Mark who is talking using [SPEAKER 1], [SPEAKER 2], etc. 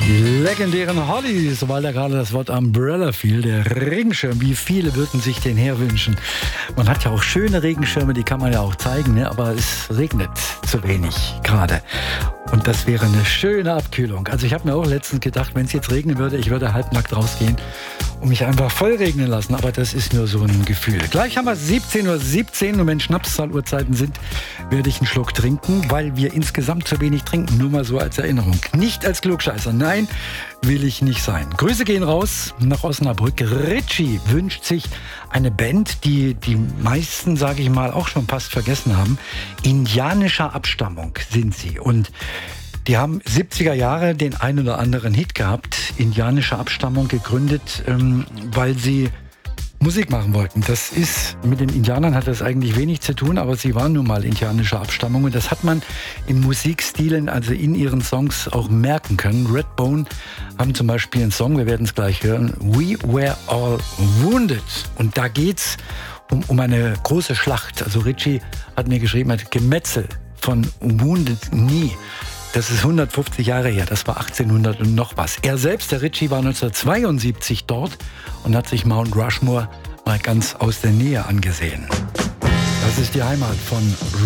[SPEAKER 1] Legendären Hollies, weil da gerade das Wort Umbrella fiel, der Regenschirm, wie viele würden sich den herwünschen. Man hat ja auch schöne Regenschirme, die kann man ja auch zeigen, ne? Aber es regnet zu wenig gerade. Und das wäre eine schöne Abkühlung. Also ich habe mir auch letztens gedacht, wenn es jetzt regnen würde, ich würde halbnackt rausgehen und mich einfach voll regnen lassen. Aber das ist nur so ein Gefühl. Gleich haben wir 17:17 Uhr und wenn Schnapszahluhrzeiten sind, werde ich einen Schluck trinken, weil wir insgesamt zu wenig trinken. Nur mal so als Erinnerung. Nicht als Klugscheißer, nein, will ich nicht sein. Grüße gehen raus nach Osnabrück. Ritchie wünscht sich eine Band, die die meisten, sage ich mal, auch schon fast vergessen haben. Indianischer Abstammung sind sie. Und die haben 70er Jahre den ein oder anderen Hit gehabt. Indianische Abstammung gegründet, weil sie Musik machen wollten. Das ist, mit den Indianern hat das eigentlich wenig zu tun, aber sie waren nun mal indianischer Abstammung und das hat man in Musikstilen, also in ihren Songs auch merken können. Redbone haben zum Beispiel einen Song, wir werden es gleich hören, We Were All Wounded. Und da geht's um eine große Schlacht. Also Ritchie hat mir geschrieben, hat Gemetzel von Wounded Knee. Das ist 150 Jahre her, das war 1800 und noch was. Er selbst, der Ritchie, war 1972 dort und hat sich Mount Rushmore mal ganz aus der Nähe angesehen. Das ist die Heimat von